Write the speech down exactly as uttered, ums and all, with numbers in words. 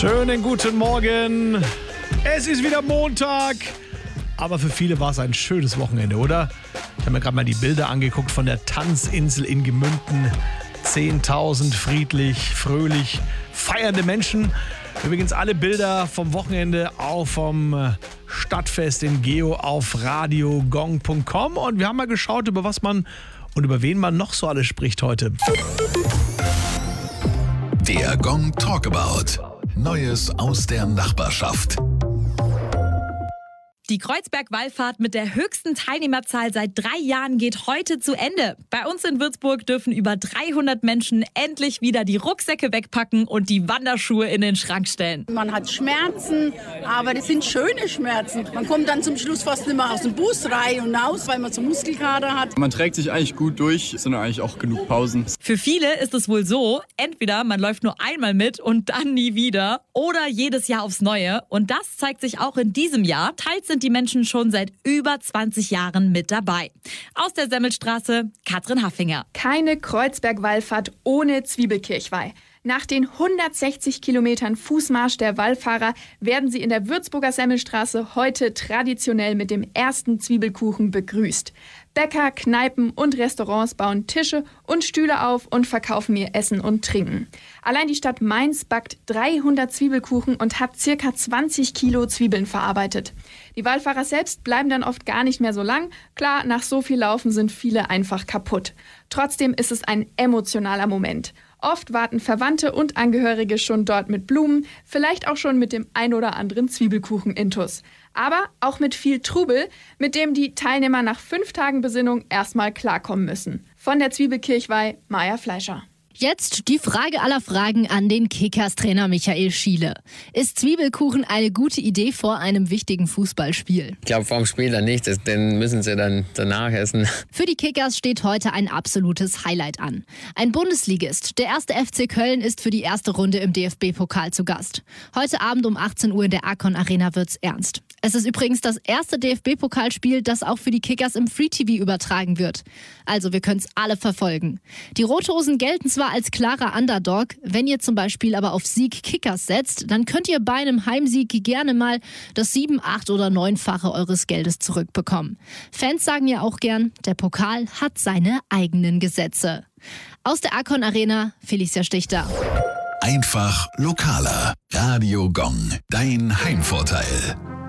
Schönen guten Morgen. Es ist wieder Montag. Aber für viele war es ein schönes Wochenende, oder? Ich habe mir gerade mal die Bilder angeguckt von der Tanzinsel in Gemünden. zehntausend friedlich, fröhlich feiernde Menschen. Übrigens alle Bilder vom Wochenende auch vom Stadtfest in Geo auf radiogong punkt com. Und wir haben mal geschaut, über was man und über wen man noch so alles spricht heute. Der Gong Talkabout. Neues aus der Nachbarschaft. Die Kreuzberg-Wallfahrt mit der höchsten Teilnehmerzahl seit drei Jahren geht heute zu Ende. Bei uns in Würzburg dürfen über dreihundert Menschen endlich wieder die Rucksäcke wegpacken und die Wanderschuhe in den Schrank stellen. Man hat Schmerzen, aber das sind schöne Schmerzen. Man kommt dann zum Schluss fast nicht mehr aus dem Bus rein und aus, weil man so Muskelkater hat. Man trägt sich eigentlich gut durch, es sind eigentlich auch genug Pausen. Für viele ist es wohl so, entweder man läuft nur einmal mit und dann nie wieder oder jedes Jahr aufs Neue. Und das zeigt sich auch in diesem Jahr. Teils sind die Menschen schon seit über zwanzig Jahren mit dabei. Aus der Semmelstraße, Katrin Haffinger. Keine Kreuzberg-Wallfahrt ohne Zwiebelkirchweih. Nach den hundertsechzig Kilometern Fußmarsch der Wallfahrer werden sie in der Würzburger Semmelstraße heute traditionell mit dem ersten Zwiebelkuchen begrüßt. Bäcker, Kneipen und Restaurants bauen Tische und Stühle auf und verkaufen ihr Essen und Trinken. Allein die Stadt Mainz backt dreihundert Zwiebelkuchen und hat circa zwanzig Kilo Zwiebeln verarbeitet. Die Wallfahrer selbst bleiben dann oft gar nicht mehr so lang. Klar, nach so viel Laufen sind viele einfach kaputt. Trotzdem ist es ein emotionaler Moment. Oft warten Verwandte und Angehörige schon dort mit Blumen, vielleicht auch schon mit dem ein oder anderen Zwiebelkuchen-Intus. Aber auch mit viel Trubel, mit dem die Teilnehmer nach fünf Tagen Besinnung erstmal klarkommen müssen. Von der Zwiebelkirchweih, Maja Fleischer. Jetzt die Frage aller Fragen an den Kickers-Trainer Michael Schiele. Ist Zwiebelkuchen eine gute Idee vor einem wichtigen Fußballspiel? Ich glaube, vor dem Spiel dann nicht, den müssen sie dann danach essen. Für die Kickers steht heute ein absolutes Highlight an. Ein Bundesligist, der erste F C Köln, ist für die erste Runde im D F B-Pokal zu Gast. Heute Abend um achtzehn Uhr in der Arcon Arena wird's ernst. Es ist übrigens das erste D F B-Pokalspiel, das auch für die Kickers im Free-T V übertragen wird. Also wir können's alle verfolgen. Die Rothosen gelten zwar als klarer Underdog, wenn ihr zum Beispiel aber auf Sieg Kickers setzt, dann könnt ihr bei einem Heimsieg gerne mal das sieben, acht oder neunfache eures Geldes zurückbekommen. Fans sagen ja auch gern, der Pokal hat seine eigenen Gesetze. Aus der Arcon Arena, Felicia Stichter. Einfach lokaler. Radio Gong. Dein Heimvorteil.